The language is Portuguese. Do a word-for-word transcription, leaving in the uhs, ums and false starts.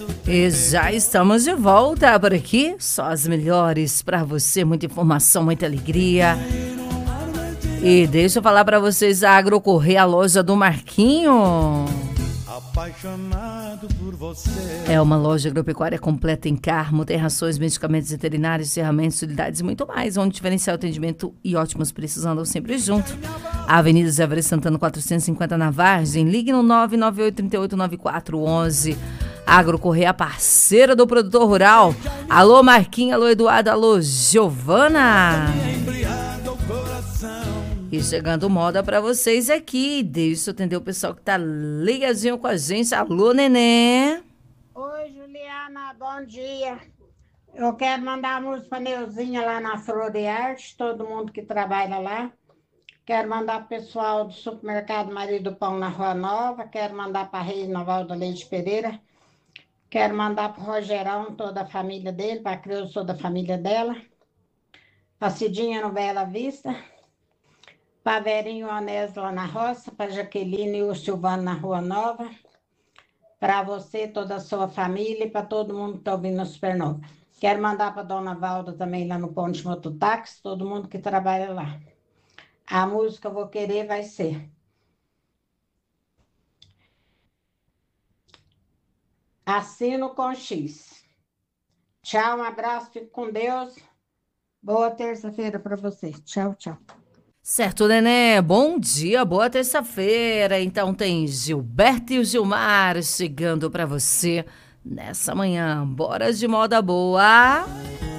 E já estamos de volta por aqui, só as melhores para você, muita informação, muita alegria. E deixa eu falar para vocês, a Agrocorreia, a loja do Marquinho. Apaixonado por você. É uma loja agropecuária completa em carmo, tem rações, medicamentos veterinários, ferramentas, utilidades e muito mais, onde diferencial atendimento e ótimos preços andam sempre junto. A Avenida Zé Aveiro Santana quatrocentos e cinquenta na Vargem, ligue no nove nove oito três oito nove quatro um um. Agrocorreia, parceira do produtor rural. Alô Marquinhos, alô Eduardo, alô Giovana. E chegando moda pra vocês aqui. Deixa eu atender o pessoal que tá ligadinho com a gente. Alô, Nenê. Oi, Juliana, bom dia. Eu quero mandar a música pra Neuzinha lá na Flor de Arte, todo mundo que trabalha lá. Quero mandar pro pessoal do supermercado Maria do Pão na Rua Nova. Quero mandar pra Reis Naval da Leite Pereira. Quero mandar pro Rogerão, toda a família dele, pra Creuza, toda a família dela. Pra Cidinha no Bela Vista. Para Verinho Onésio lá na roça, para Jaqueline e o Silvano na Rua Nova, para você, toda a sua família e para todo mundo que está ouvindo no Supernova. Quero mandar para Dona Valda também lá no Ponte Mototáxi, todo mundo que trabalha lá. A música Eu Vou Querer vai ser Assino com X. Tchau, um abraço, fico com Deus. Boa terça-feira para vocês. Tchau, tchau. Certo, Nenê, bom dia, boa terça-feira. Então tem Gilberto e o Gilmar chegando pra você nessa manhã. Bora de moda boa.